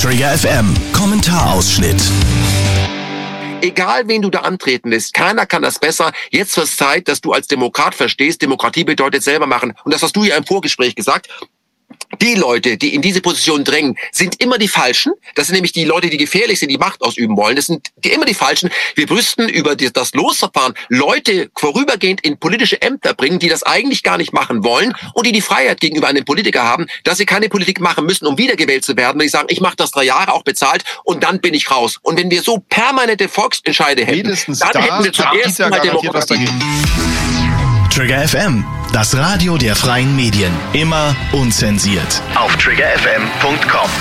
Trigger FM Kommentarausschnitt. Egal, wen du da antreten lässt, keiner kann das besser. Jetzt wird es Zeit, dass du als Demokrat verstehst, Demokratie bedeutet selber machen. Und das hast du ja im Vorgespräch gesagt. Die Leute, die in diese Position drängen, sind immer die Falschen. Das sind nämlich die Leute, die gefährlich sind, die Macht ausüben wollen. Das sind immer die Falschen. Wir brüsten über das Losverfahren Leute vorübergehend in politische Ämter bringen, die das eigentlich gar nicht machen wollen und die Freiheit gegenüber einem Politiker haben, dass sie keine Politik machen müssen, um wiedergewählt zu werden. Wenn ich sagen, ich mache das 3 Jahre auch bezahlt und dann bin ich raus. Und wenn wir so permanente Volksentscheide hätten, dann hätten wir zuerst mal Demokratie. Trigger FM, das Radio der freien Medien. Immer unzensiert. Auf triggerfm.com.